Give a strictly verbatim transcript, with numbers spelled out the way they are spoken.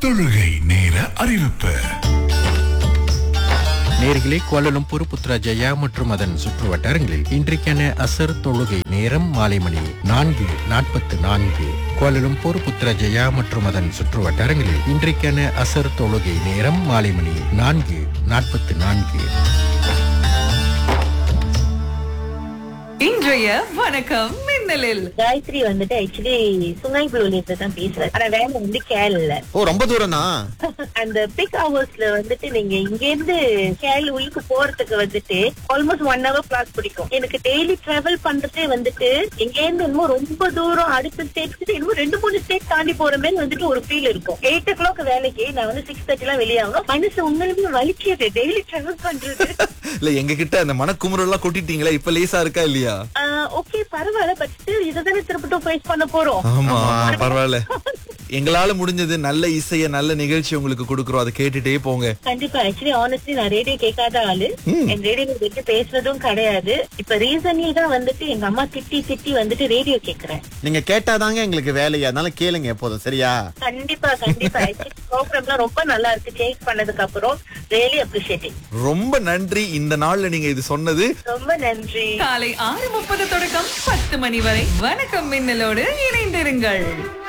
தொழுகை நேர அறிவிப்பு. நேர்களே, கோலாலம்பூர், புத்ராஜயா மற்றும் அதன் சுற்று வட்டாரங்களில் இன்றைக்கான அசர் தொழுகை நேரம் மாலை மணி நான்கு நாற்பத்து நான்கு. கோலாலம்பூர், புத்ராஜயா மற்றும் அதன் சுற்று வட்டாரங்களில் இன்றைக்கான அசர் தொழுகை நேரம் மாலை மணி நான்கு நாற்பத்து நான்கு. இன்றைய வணக்கம் மின்னலில் காயத்ரி வந்துட்டு ஆக்சுவலி சுங்காய் புலோலியத்தை தான் பேசுறேன். ஆனா வேலை வந்து கேரள. ஓ, ரொம்ப தூரம்னா அந்த பிக் ஹவர்ஸ்ல வந்துட்டு நீங்க இங்க இருந்து கேரள உள்ளுக்கு போறதுக்கு வந்துட்டு ஆல்மோஸ்ட் ஒன் ஹவர் கிளாஸ் பிடிக்கும். எனக்கு டெய்லி டிராவல் பண்றதே வந்துட்டு இங்க இருந்து இன்னும் ரொம்ப தூரம் அடுத்த ஸ்டேட் இன்னும் ரெண்டு மூணு ஸ்டேட் தாண்டி போற மாதிரி வந்துட்டு ஒரு ஃபீல் இருக்கும். எயிட் ஓ கிளாக் வேலைக்கு நான் வந்து சிக்ஸ் தேர்ட்டி எல்லாம் வெளியாகணும். மனசு உண்மையிலுமே வலிக்கிறது டெய்லி டிராவல் பண்றது. இல்ல, எங்க கிட்ட அந்த மனக்குமுறல் எல்லாம் கொட்டிட்டீங்களா? இப்ப லேசா இருக்கா இல்லையா? ஓகே, பரவாயில்ல. பட் இதுதானே திருப்பட்டும் ஃபேஸ் பண்ண போறோம். ஆமா, பரவாயில்ல. எங்களால முடிஞ்சது நல்ல இசைய நல்ல நிகழ்ச்சி உங்களுக்கு கொடுக்கறோம். அதை கேட்டுட்டே போங்க. கண்டிப்பா. ஆக்சுவலி ஆனஸ்ட்லி நான் ரேடியோ கேட்காத ஆளு. என் ரேடியோ விட்டு பேசுறதும் கிடையாது. இப்ப ரீசன்லி தான் வந்துட்டு எங்க அம்மா திட்டி திட்டி வந்துட்டு ரேடியோ கேக்குறேன். நீங்க கேட்டாதாங்க எங்களுக்கு வேலையா, அதனால கேளுங்க எப்போதும். சரியா? கண்டிப்பா கண்டிப்பா. ப்ரோக்ராம்லாம் ரொம்ப நல்லா இருக்கு. சேஞ்ச் பண்ணதுக்கு அப்புறம் ரியலி அப்ரிஷியேட்டிங். ரொம்ப நன்றி இந்த நாள்ல நீங்க இது சொன்னது. ரொம்ப நன்றி. காலை ஆறு முப்பது தொடக்கம் பத்து மணி வரை வணக்கம் மின்னலோடு இணைந்திருங்கள்.